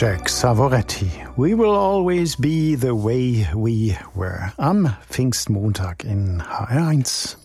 Jack Savoretti. We will always be the way we were. Am Pfingstmontag in HR1.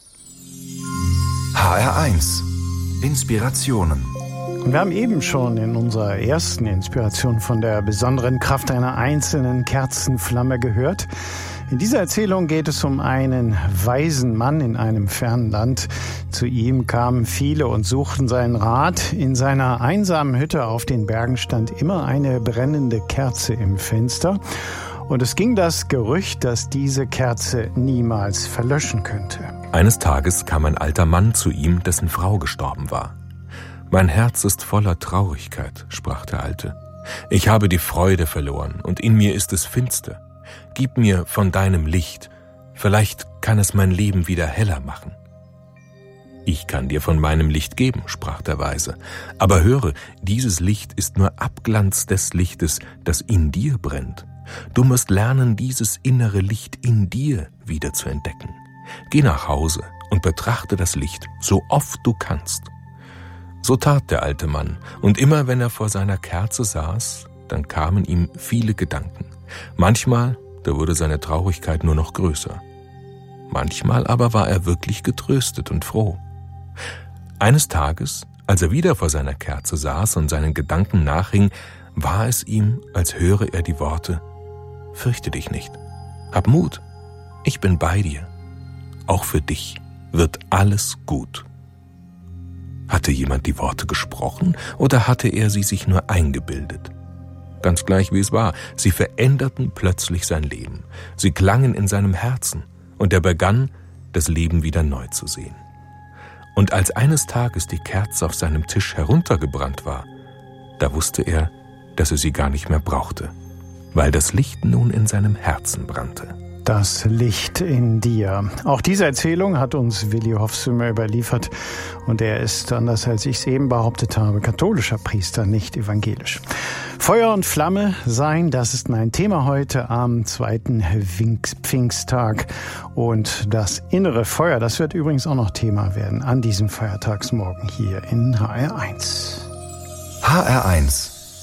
HR1. Inspirationen. Und wir haben eben schon in unserer ersten Inspiration von der besonderen Kraft einer einzelnen Kerzenflamme gehört. In dieser Erzählung geht es um einen weisen Mann in einem fernen Land. Zu ihm kamen viele und suchten seinen Rat. In seiner einsamen Hütte auf den Bergen stand immer eine brennende Kerze im Fenster. Und es ging das Gerücht, dass diese Kerze niemals verlöschen könnte. Eines Tages kam ein alter Mann zu ihm, dessen Frau gestorben war. »Mein Herz ist voller Traurigkeit«, sprach der Alte. »Ich habe die Freude verloren und in mir ist es finster. Gib mir von deinem Licht, vielleicht kann es mein Leben wieder heller machen.« »Ich kann dir von meinem Licht geben«, sprach der Weise, »aber höre, dieses Licht ist nur Abglanz des Lichtes, das in dir brennt. Du musst lernen, dieses innere Licht in dir wieder zu entdecken. Geh nach Hause und betrachte das Licht, so oft du kannst.« So tat der alte Mann, und immer wenn er vor seiner Kerze saß, dann kamen ihm viele Gedanken. Manchmal, da wurde seine Traurigkeit nur noch größer. Manchmal aber war er wirklich getröstet und froh. Eines Tages, als er wieder vor seiner Kerze saß und seinen Gedanken nachhing, war es ihm, als höre er die Worte: »Fürchte dich nicht, hab Mut, ich bin bei dir. Auch für dich wird alles gut.« Hatte jemand die Worte gesprochen oder hatte er sie sich nur eingebildet? Ganz gleich wie es war, sie veränderten plötzlich sein Leben. Sie klangen in seinem Herzen und er begann, das Leben wieder neu zu sehen. Und als eines Tages die Kerze auf seinem Tisch heruntergebrannt war, da wusste er, dass er sie gar nicht mehr brauchte, weil das Licht nun in seinem Herzen brannte. Das Licht in dir. Auch diese Erzählung hat uns Willi Hofsümer überliefert. Und er ist, anders als ich es eben behauptet habe, katholischer Priester, nicht evangelisch. Feuer und Flamme sein, das ist mein Thema heute am 2. Pfingsttag. Und das innere Feuer, das wird übrigens auch noch Thema werden an diesem Feiertagsmorgen hier in HR1. HR1